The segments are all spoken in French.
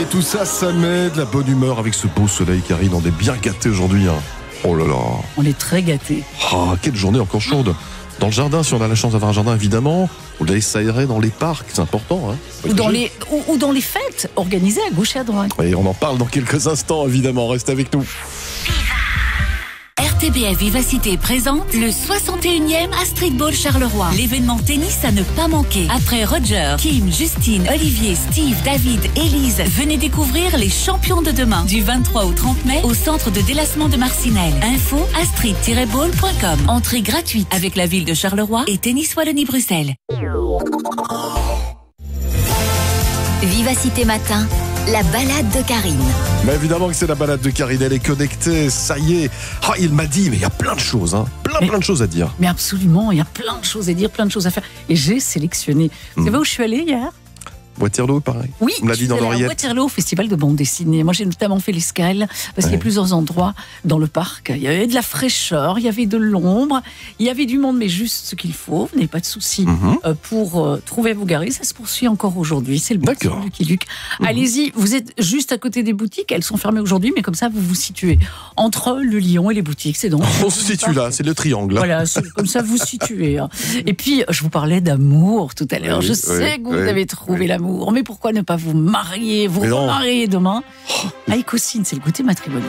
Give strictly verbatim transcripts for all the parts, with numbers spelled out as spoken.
Et tout ça, ça met de la bonne humeur avec ce beau soleil, Karine. On est bien gâtés aujourd'hui. Hein. Oh là là. On est très gâtés. Ah, quelle journée encore chaude. Dans le jardin, si on a la chance d'avoir un jardin, évidemment. Ou d'aller s'aérer dans les parcs, c'est important. Hein. Ou dans, les, ou, ou dans les fêtes organisées à gauche et à droite. Et on en parle dans quelques instants, évidemment. Reste avec nous. R T B F Vivacité présente le soixante et unième Astrid Ball Charleroi. L'événement tennis à ne pas manquer. Après Roger, Kim, Justine, Olivier, Steve, David, Élise, venez découvrir les champions de demain. Du vingt-trois au trente mai au centre de délassement de Marcinelle. Info astrid tiret ball point com. Entrée gratuite avec la ville de Charleroi et Tennis Wallonie-Bruxelles. Vivacité Matin, la balade de Karine. Mais évidemment que c'est la balade de Karine, elle est connectée, ça y est. Ah, il m'a dit, mais il y a plein de choses, hein. plein, mais, plein de choses à dire. Mais absolument, il y a plein de choses à dire, plein de choses à faire. Et j'ai sélectionné. Vous mmh. savez où je suis allée hier ? Waterloo, pareil. Oui, on me l'a dit dans l'oreillette. Waterloo, au festival de bande dessinée. Moi, j'ai notamment fait l'escale parce ouais. qu'il y a plusieurs endroits dans le parc. Il y avait de la fraîcheur, il y avait de l'ombre, il y avait du monde, mais juste ce qu'il faut. Vous n'avez pas de soucis mm-hmm. euh, pour euh, trouver vos garer. Ça se poursuit encore aujourd'hui. C'est le bâtiment du Lucky Luke. Mm-hmm. Allez-y, vous êtes juste à côté des boutiques. Elles sont fermées aujourd'hui, mais comme ça, vous vous situez entre le Lion et les boutiques. C'est donc. On se situe là, c'est le triangle. Voilà, c'est comme ça, vous situez. Et puis, je vous parlais d'amour tout à l'heure. Oui, je sais oui, que vous oui, avez trouvé oui. l'amour, mais pourquoi ne pas vous marier, vous remarier demain avec Ossine, c'est le goûter matrimonial.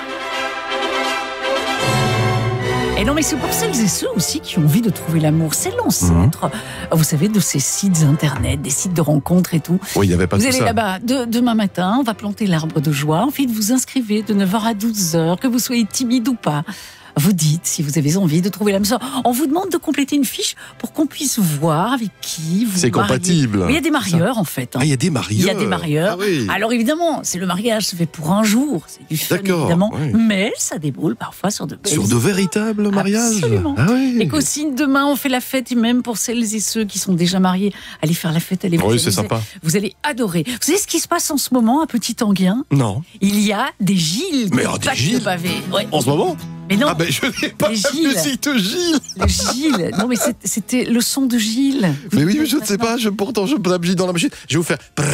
Et non, mais c'est pour celles et ceux aussi qui ont envie de trouver l'amour. C'est l'ancêtre, mmh. vous savez, de ces sites internet, des sites de rencontres et tout. Oui, il n'y avait pas vous tout allez ça. là-bas, de, demain matin, on va planter l'arbre de joie. Ensuite, vous inscrivez de neuf heures à douze heures, que vous soyez timide ou pas. Vous dites si vous avez envie de trouver l'âme sœur. On vous demande de compléter une fiche pour qu'on puisse voir avec qui vous C'est mariez. Compatible. Mais il y a des marieurs en fait. Hein. Ah, il y a des marieurs. Il y a des marieurs. Ah, oui. Alors évidemment, c'est le mariage se fait pour un jour, c'est du fun D'accord, évidemment, oui. mais ça déboule parfois sur de belles sur de véritables mariages. Absolument. Ah, oui. Et qu'aussi demain on fait la fête, et même pour celles et ceux qui sont déjà mariés, allez faire la fête, allez vous Oui, amuser. c'est sympa. Vous allez adorer. Vous savez ce qui se passe en ce moment à Petit-Enghien ? Non. Il y a des Gilles mais qui oh, des battent Gilles le pavé. Ouais. En ce moment ? Mais non, ah ben je n'ai pas la musique de Gilles. Le Gilles. Non mais c'était le son de Gilles. Mais oui, mais je ne sais pas. Je, pourtant, je tape Gilles dans la machine. Je vais vous faire.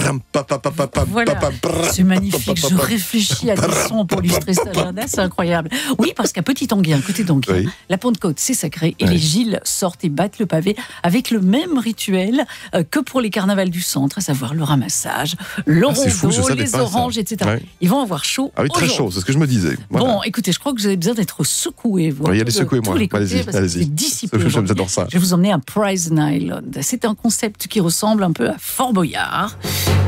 Voilà. C'est magnifique. Je réfléchis à des sons pour illustrer cet agenda. C'est incroyable. Oui, parce qu'à Petit-Enghien, côté d'Enghien, oui. la Pentecôte, c'est sacré. Et oui. les Gilles sortent et battent le pavé avec le même rituel que pour les carnavals du centre, à savoir le ramassage, le rondeau, les pas, oranges, ça. et cetera. Ouais. Ils vont avoir chaud. Ah oui, très chaud. C'est ce que je me disais. Voilà. Bon, écoutez, je crois que vous avez besoin d'être secoué. Vous, oui, allez secouer moi. Allez-y, allez-y. J'adore ça. Je vais vous emmener à Prison Island. C'est un concept qui ressemble un peu à Fort Boyard.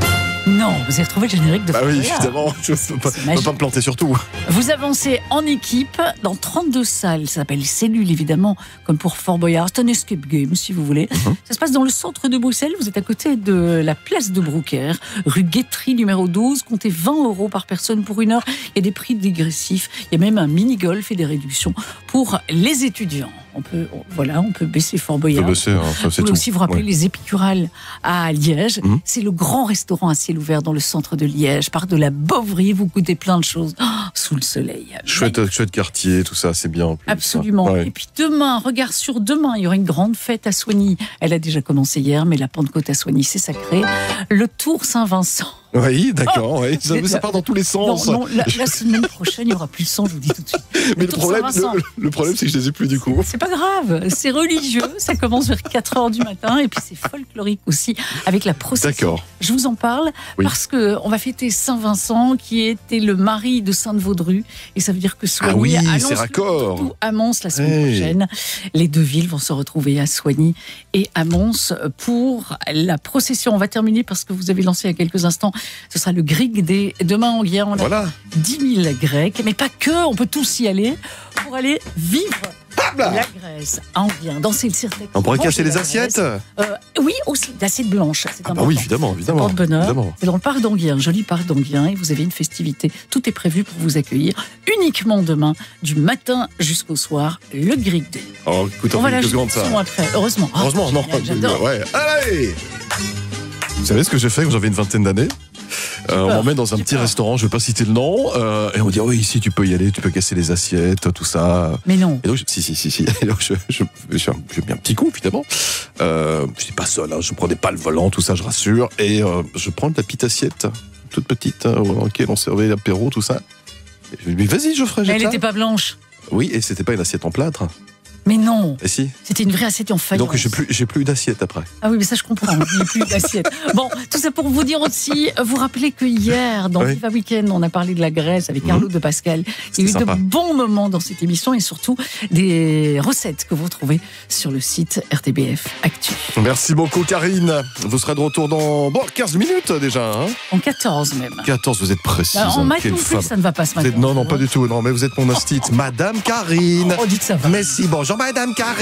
Non, vous avez retrouvé le générique de bah Fort oui, Boyard. évidemment, je ne peux, peux pas me planter sur tout. Vous avancez en équipe dans trente-deux salles. Ça s'appelle cellules, évidemment, comme pour Fort Boyard. C'est un escape game, si vous voulez. Mm-hmm. Ça se passe dans le centre de Bruxelles. Vous êtes à côté de la place de Brouckère, rue Guétry, numéro douze. Comptez vingt euros par personne pour une heure. Il y a des prix dégressifs. Il y a même un mini-golf et des réductions pour les étudiants. On peut, voilà, on peut baisser Fort Boyard. Baisser, hein, ça, vous pouvez aussi vous rappeler ouais. les Épicurales à Liège. Mmh. C'est le grand restaurant à ciel ouvert dans le centre de Liège. Par de la Bovry, vous goûtez plein de choses oh, sous le soleil. Chouette, chouette quartier, tout ça, c'est bien. En plus, absolument. Ouais. Et puis demain, regard sur demain, il y aura une grande fête à Soigny. Elle a déjà commencé hier, mais la Pentecôte à Soigny, c'est sacré. Le Tour Saint-Vincent. Oui, d'accord. Oh, oui. Ça, ça part dans tous les sens. Non, non la, la semaine prochaine, il n'y aura plus de sang, je vous dis tout de suite. Mais le, le problème, le, le problème, c'est que je ne les ai plus du coup. C'est pas grave, c'est religieux. Ça commence vers quatre heures du matin et puis c'est folklorique aussi avec la procession. D'accord. Je vous en parle oui. parce qu'on va fêter Saint-Vincent qui était le mari de Sainte-Vaudrue et ça veut dire que Soigny, ah oui, annonce c'est raccord. à Mons la semaine hey. prochaine. Les deux villes vont se retrouver à Soigny et à Mons pour la procession. On va terminer parce que vous avez lancé il y a quelques instants. Ce sera le Greek Day. Demain, en Guiane, on a voilà. dix mille Grecs, mais pas que, on peut tous y aller pour aller vivre la Grèce en Guiane, danser le cirque. On pourrait casser les assiettes euh, Oui, aussi, d'assiettes blanches. C'est ah bah oui, évidemment, évidemment. Porte-bonheur. évidemment. C'est dans le parc d'Enghien, un joli parc d'Enghien, et vous avez une festivité. Tout est prévu pour vous accueillir uniquement demain, du matin jusqu'au soir, le Greek Day. Oh, écoute, on va la de ça. après, heureusement. Heureusement, oh, non. J'adore. Ouais. Allez. Vous savez ce que j'ai fait quand j'avais une vingtaine d'années ? Euh, on m'emmène dans un petit peur. restaurant, je ne vais pas citer le nom, euh, et on me dit, oh, oui, ici tu peux y aller, tu peux casser les assiettes, tout ça. Mais non. Et donc, je, si, si, si, si. Et donc, je, je, je, je, j'ai mis un petit coup, évidemment. Euh, je n'étais pas seul, hein, je ne prenais pas le volant, tout ça, je rassure. Et euh, je prends de la petite assiette toute petite, hein, dans laquelle on servait l'apéro, tout ça. Et je lui ai dit, vas-y, Geoffrey, Mais elle jette-la. n'était pas blanche. Oui, et c'était pas une assiette en plâtre. Mais non, Et si. c'était une vraie assiette en faïence. Donc j'ai plus, j'ai plus d'assiette après. Ah oui, mais ça je comprends, il n'y a plus d'assiette. Bon, tout ça pour vous dire aussi, vous rappelez que hier, dans Oui. Viva Weekend, on a parlé de la Grèce avec Carlo de Pascal. Il y a eu C'était sympa. de bons moments dans cette émission et surtout des recettes que vous retrouvez sur le site R T B F Actu. Merci beaucoup, Karine. Vous serez de retour dans bon, quinze minutes déjà. Hein En quatorze même. quatorze, vous êtes précise. Bah, en hein. maths Quelle non plus, femme. ça ne va pas ce Vous matin. êtes- Non, non, pas du tout. Non, mais vous êtes mon hostite, Madame Karine. Oh, dites ça va. Merci. Bonjour, Madame Karine.